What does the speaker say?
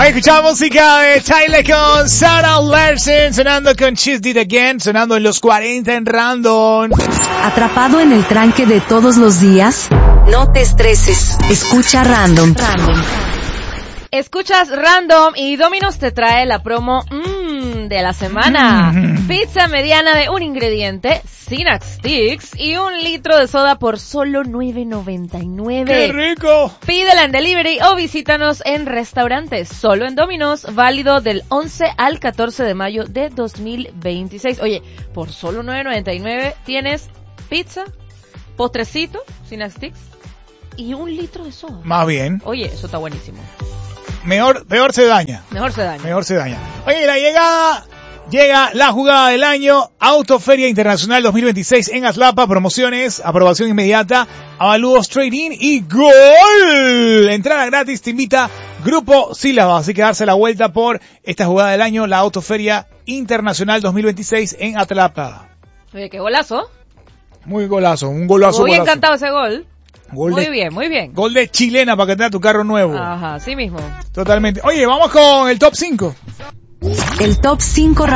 Escuchamos música de Tyler con Sarah Larson, sonando con She's Did Again, sonando en los 40 en Random. ¿Atrapado en el tranque de todos los días? No te estreses. Escucha Random. Escuchas Random y Domino's te trae la promo de la semana. Pizza mediana de un ingrediente, Snack Sticks y 1 litro de soda por solo $9.99. ¡Qué rico! Pídela en delivery o visítanos en restaurantes. Solo en Domino's, válido del 11 al 14 de mayo de 2026. Oye, por solo $9.99 tienes pizza, postrecito, Snack Sticks y 1 litro de soda. Más bien. Oye, eso está buenísimo. Peor se daña. Mejor se daña. Mejor se daña. Oye, llega la jugada del año, Autoferia Internacional 2026 en Atlapa, promociones, aprobación inmediata, avalúos, trading y gol. Entrada gratis, te invita Grupo Sílaba, así que darse la vuelta por esta jugada del año, la Autoferia Internacional 2026 en Atlapa. Oye, qué golazo. Muy golazo, un golazo. Muy encantado ese gol. Gol muy bien. Gol de chilena para que tenga tu carro nuevo. Ajá, sí mismo. Totalmente. Oye, vamos con el top 5. El top 5